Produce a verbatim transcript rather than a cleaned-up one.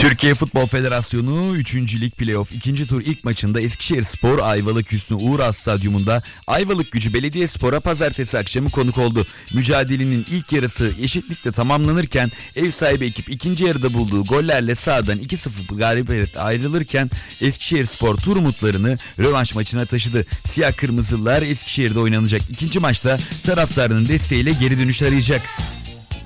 Türkiye Futbol Federasyonu üçüncü Lig Playoff ikinci tur ilk maçında Eskişehirspor Ayvalık Hüsnü Uğraz Stadyumunda Ayvalıkgücü Belediyespor'a pazartesi akşamı konuk oldu. Mücadelenin ilk yarısı eşitlikle tamamlanırken ev sahibi ekip ikinci yarıda bulduğu gollerle sahadan iki sıfır galibiyet ayrılırken Eskişehirspor tur umutlarını rövanş maçına taşıdı. Siyah Kırmızılılar Eskişehir'de oynanacak ikinci maçta taraftarının desteğiyle geri dönüş arayacak.